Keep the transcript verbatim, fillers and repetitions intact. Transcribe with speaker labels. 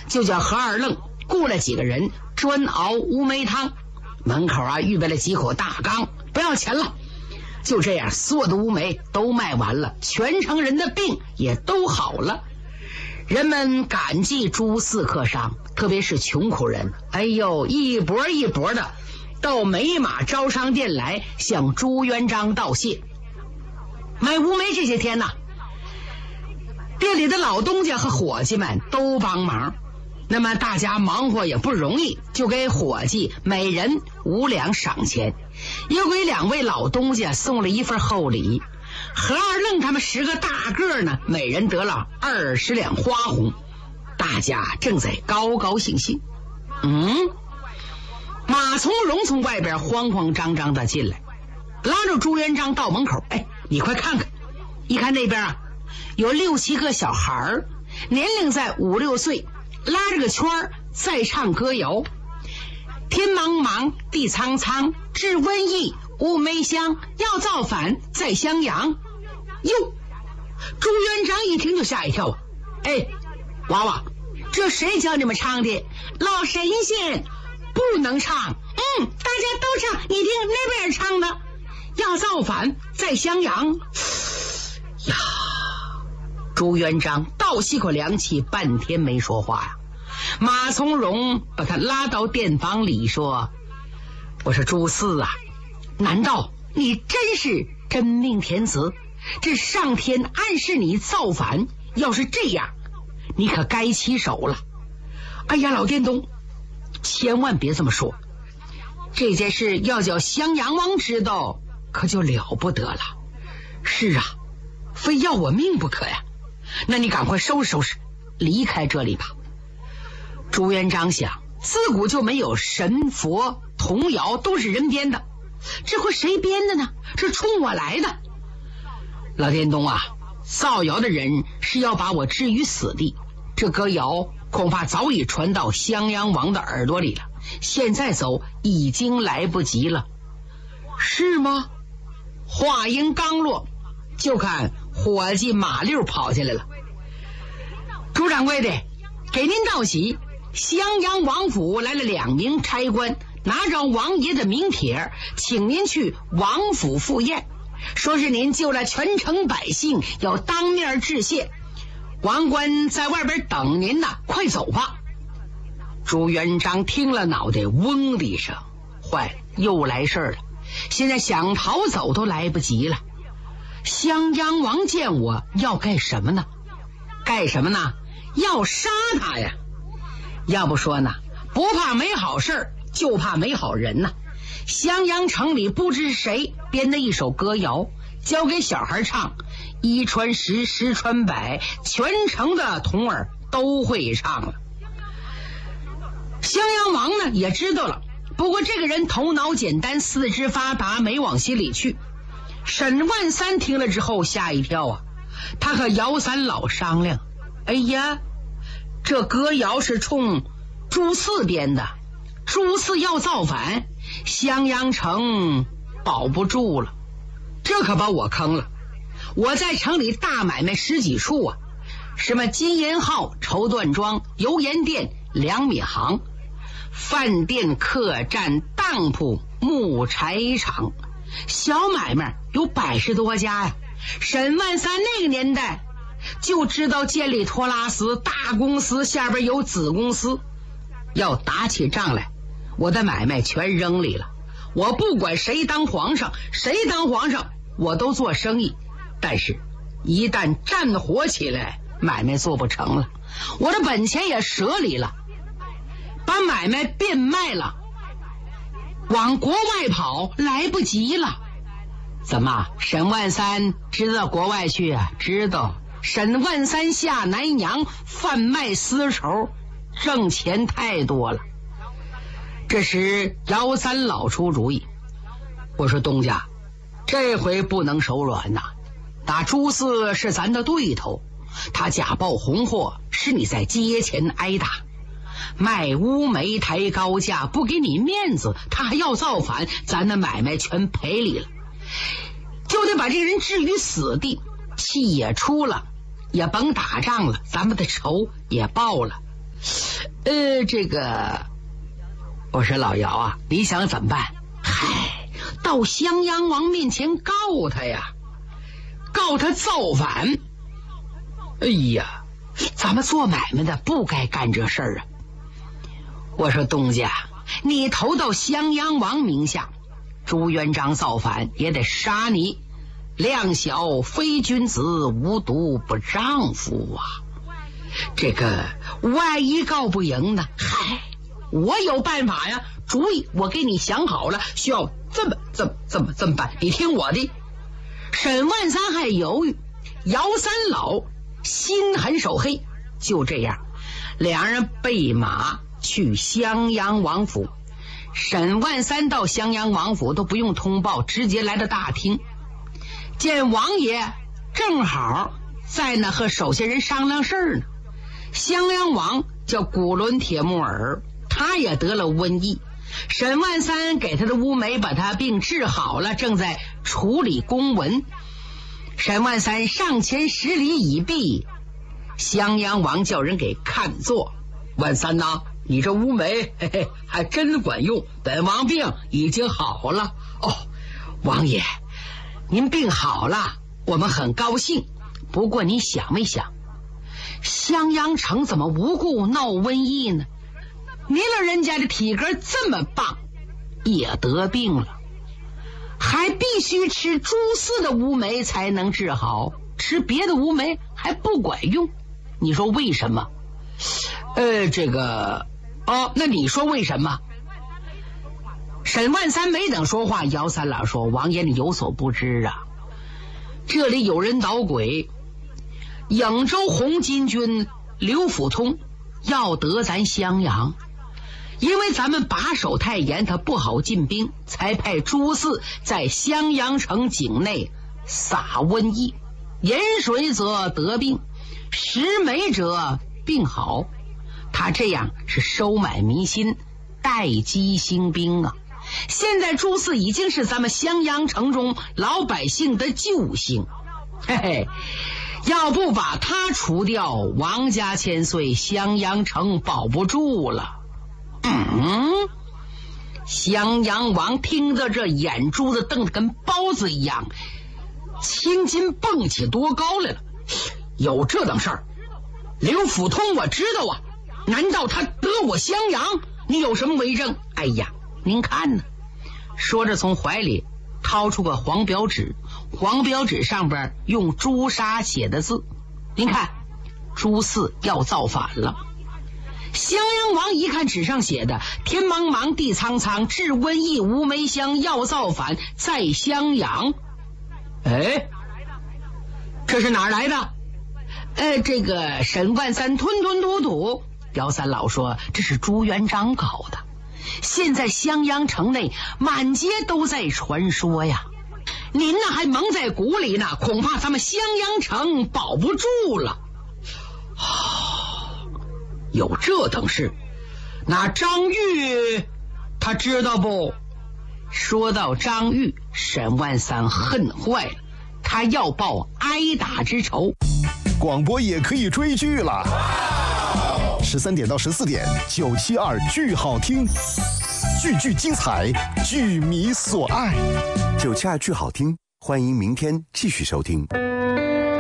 Speaker 1: 就叫何二愣雇了几个人专熬乌梅汤，门口啊预备了几口大缸，不要钱了。就这样，所有的乌梅都卖完了，全城人的病也都好了。人们感激朱四客商，特别是穷苦人，哎呦，一波一波的到美马招商店来向朱元璋道谢。买乌梅这些天呢，店里的老东家和伙计们都帮忙，那么大家忙活也不容易，就给伙计每人五两赏钱，又给两位老东家送了一份厚礼。何二愣他们十个大个呢，每人得了二十两花红。大家正在高高兴兴，嗯，马从容从外边慌慌张张的进来，拉着朱元璋到门口，哎，你快看看。一看那边啊，有六七个小孩儿，年龄在五六岁，拉着个圈儿在唱歌谣。天茫茫地苍苍，治瘟疫乌梅香，要造反在襄阳。哟，朱元璋一听就吓一跳啊！哎，娃娃，这谁教你们唱的？老神仙不能唱。嗯，大家都唱，你听那边唱的，要造反在襄阳。呀，朱元璋倒吸口凉气，半天没说话呀。马从容把他拉到店房里说：“我说朱四啊，难道你真是真命天子？这上天暗示你造反，要是这样，你可该起手了。”哎呀，老店东，千万别这么说，这件事要叫襄阳王知道，可就了不得了。是啊，非要我命不可呀。那你赶快收拾收拾，离开这里吧。朱元璋想，自古就没有神佛童谣，都是人编的，这回谁编的呢？是冲我来的。老店东啊，造谣的人是要把我置于死地，这歌谣恐怕早已传到襄阳王的耳朵里了，现在走已经来不及了。是吗？话音刚落，就看伙计马六跑进来了。朱掌柜的，给您道喜，襄阳王府来了两名差官，拿着王爷的名帖，请您去王府赴宴，说是您救了全城百姓，要当面致谢。王官在外边等您呢，快走吧。朱元璋听了，脑袋嗡的一声，坏了，又来事了。现在想逃走都来不及了。襄阳王见我要干什么呢？干什么呢？要杀他呀！要不说呢，不怕没好事，就怕没好人呐。襄阳城里不知谁编的一首歌谣，教给小孩唱，一传十，十传百，全城的童儿都会唱了。襄阳王呢也知道了，不过这个人头脑简单，四肢发达，没往心里去。沈万三听了之后吓一跳啊，他和姚三老商量，哎呀，这歌谣是冲朱四编的，朱四要造反，襄阳城保不住了，这可把我坑了。我在城里大买卖十几处啊，什么金银号、绸缎庄、油盐店、粮米行、饭店、客栈、当铺、木柴厂，小买卖有百十多家呀。沈万三那个年代就知道建立托拉斯，大公司下边有子公司，要打起仗来，我的买卖全扔里了。我不管谁当皇上，谁当皇上我都做生意，但是一旦战火起来，买卖做不成了，我的本钱也折里了，把买卖变卖了，往国外跑来不及了。怎么，沈万三知道国外去啊？知道。沈万三下南洋贩卖丝绸，挣钱太多了。这时姚三老出主意，我说东家，这回不能手软呐、啊！打朱四是咱的对头，他假报红货，使你在街前挨打，卖乌梅抬高价，不给你面子，他还要造反，咱的买卖全赔里了，就得把这个人置于死地，气也出了，也甭打仗了，咱们的仇也报了。 呃，这个，我说老姚啊，你想怎么办？嗨，到襄阳王面前告他呀，告他造反。哎呀，咱们做买卖的不该干这事儿啊。我说东家，你投到襄阳王名下，朱元璋造反也得杀你，量小非君子，无毒不丈夫啊。这个万一告不赢呢？嗨，我有办法呀，主意我给你想好了，需要这么这么这么这么办，你听我的。沈万三还犹豫，姚三老心狠手黑，就这样，两人备马去襄阳王府。沈万三到襄阳王府都不用通报，直接来到大厅，见王爷正好在那和手下人商量事儿呢。襄阳王叫古伦铁木儿，他也得了瘟疫，沈万三给他的乌梅把他病治好了，正在处理公文。沈万三上前施礼已毕，襄阳王叫人给看座。万三呐，你这乌梅嘿嘿还真管用，本王病已经好了。哦，王爷您病好了，我们很高兴。不过你想没想，襄阳城怎么无故闹瘟疫呢？您老人家的体格这么棒，也得病了，还必须吃朱四的乌梅才能治好，吃别的乌梅还不管用。你说为什么？呃，这个哦，那你说为什么？沈万三没等说话，姚三老说：“王爷，你有所不知啊，这里有人捣鬼。颍州红巾军刘辅通要得咱襄阳，因为咱们把守太严，他不好进兵，才派朱四在襄阳城境内撒瘟疫，饮水者得病，食美者病好。他这样是收买民心，待机兴兵啊！现在朱四已经是咱们襄阳城中老百姓的救星，嘿嘿，要不把他除掉，王家千岁，襄阳城保不住了。嗯，襄阳王听着这眼珠子瞪得跟包子一样，青筋蹦起多高来了。有这等事儿？刘辅通我知道啊，难道他得我襄阳？你有什么为证？哎呀，您看呢。说着从怀里掏出个黄表纸，黄表纸上边用朱砂写的字，您看，朱四要造反了。襄阳王一看纸上写的天茫茫地苍苍，治瘟疫无梅香，要造反在襄阳。哎，这是哪儿来的？呃，这个沈万三吞吞吐吐。姚三老说这是朱元璋搞的，现在襄阳城内满街都在传说呀，您呢还蒙在鼓里呢，恐怕咱们襄阳城保不住了。有这等事？那张玉他知道不？说到张玉，沈万三恨坏了，他要报挨打之仇。
Speaker 2: 广播也可以追剧了，十三点到十四点，九七二剧好听，句句精彩，剧迷所爱。
Speaker 3: 九七二剧好听，欢迎明天继续收听。